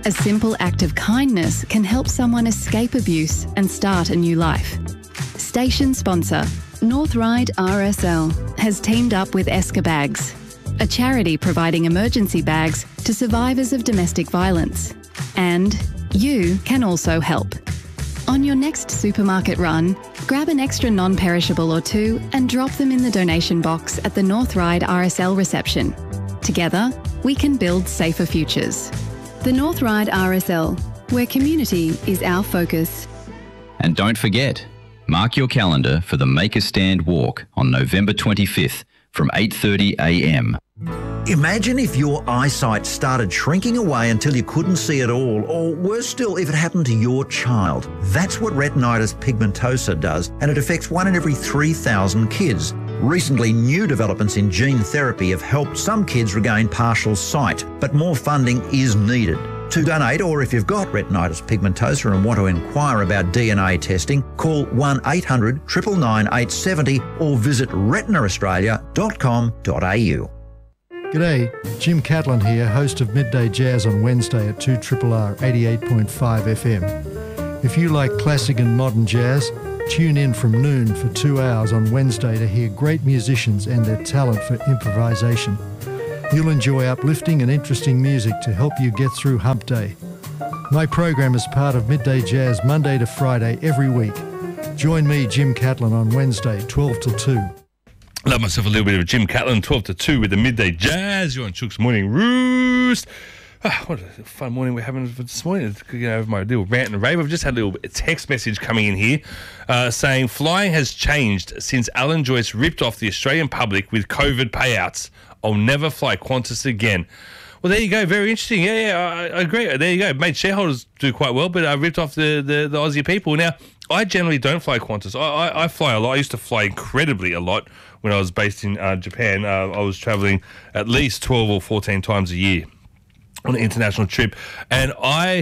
A simple act of kindness can help someone escape abuse and start a new life. Station sponsor, Northride RSL, has teamed up with Esker Bags, a charity providing emergency bags to survivors of domestic violence. And you can also help. On your next supermarket run, grab an extra non-perishable or two and drop them in the donation box at the Northride RSL reception. Together, we can build safer futures. The Northride RSL, where community is our focus. And don't forget, mark your calendar for the Make a Stand walk on November 25th from 8:30 a.m. Imagine if your eyesight started shrinking away until you couldn't see at all, or worse still, if it happened to your child. That's what retinitis pigmentosa does, and it affects 1 in every 3,000 kids. Recently, new developments in gene therapy have helped some kids regain partial sight, but more funding is needed. To donate, or if you've got retinitis pigmentosa and want to inquire about DNA testing, call 1-800 999 870 or visit retinaaustralia.com.au. G'day, Jim Catlin here, host of Midday Jazz on Wednesday at 2RRR 88.5 FM. If you like classic and modern jazz, tune in from noon for 2 hours on Wednesday to hear great musicians and their talent for improvisation. You'll enjoy uplifting and interesting music to help you get through Hump Day. My program is part of Midday Jazz Monday to Friday every week. Join me, Jim Catlin, on Wednesday, 12 till 2. Love myself a little bit of Jim Catlin, 12 to 2 with the Midday Jazz. You're on Chook's Morning Roost. What a fun morning we're having this morning. Over my little rant and rave. I've just had a little text message coming in here saying flying has changed since Alan Joyce ripped off the Australian public with COVID payouts. I'll never fly Qantas again. Well, there you go. Very interesting. Yeah, I agree. There you go. Made shareholders do quite well, but I ripped off the Aussie people. Now, I generally don't fly Qantas. I fly a lot. I used to fly incredibly a lot when I was based in Japan. I was travelling at least 12 or 14 times a year on an international trip. And I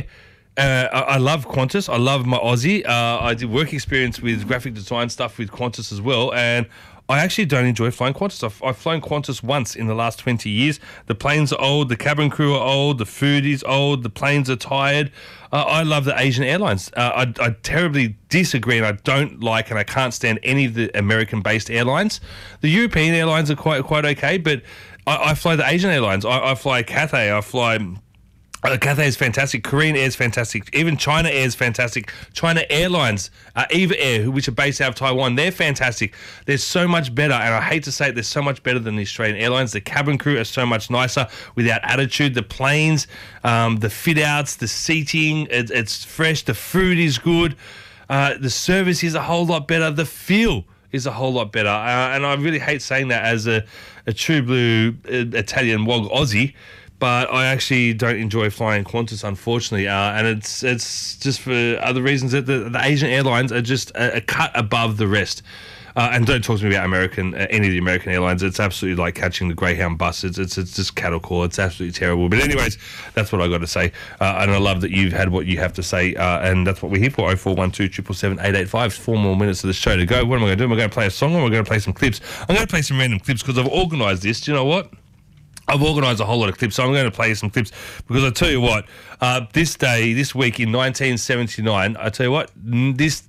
love Qantas. I love my Aussie. I did work experience with graphic design stuff with Qantas as well. And I actually don't enjoy flying Qantas. I've flown Qantas once in the last 20 years. The planes are old, the cabin crew are old, the food is old, the planes are tired. I love the Asian airlines. I terribly disagree, and I don't like and I can't stand any of the American-based airlines. The European airlines are quite okay, but I fly the Asian airlines. I fly Cathay. I fly... Cathay is fantastic. Korean Air is fantastic. Even China Air is fantastic. China Airlines, Eva Air, which are based out of Taiwan, they're fantastic. They're so much better, and I hate to say it, they're so much better than the Australian Airlines. The cabin crew are so much nicer without attitude. The planes, the fit-outs, the seating, it's fresh. The food is good. The service is a whole lot better. The feel is a whole lot better. And I really hate saying that as a true blue Italian wog Aussie, but I actually don't enjoy flying Qantas, unfortunately, and it's just for other reasons that the Asian airlines are just a cut above the rest. And don't talk to me about any of the American airlines. It's absolutely like catching the Greyhound bus. It's just cattle call. It's absolutely terrible. But anyways, that's what I got to say. And I love that you've had what you have to say. And that's what we're here for. 0412 777 885. 4 more minutes of the show to go. What am I going to do? Am I going to play a song or am I going to play some clips? I'm going to play some random clips because I've organised this. Do you know what? I've organised a whole lot of clips, so I'm going to play some clips because I tell you what, this week in 1979, this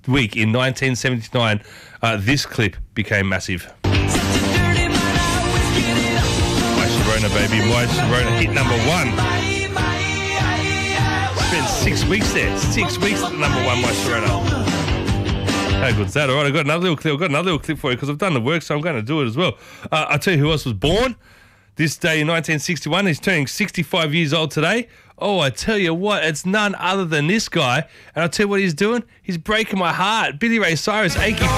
clip became massive. My Sharona, baby, My Sharona, hit number 1. Spent 6 weeks there, 6 weeks at number 1, My Sharona. How good's that? All right, I've got another little clip for you because I've done the work, so I'm going to do it as well. I'll tell you who else was born. This day in 1961, he's turning 65 years old today. Oh, I tell you what, it's none other than this guy. And I'll tell you what he's doing. He's breaking my heart. Billy Ray Cyrus, Achy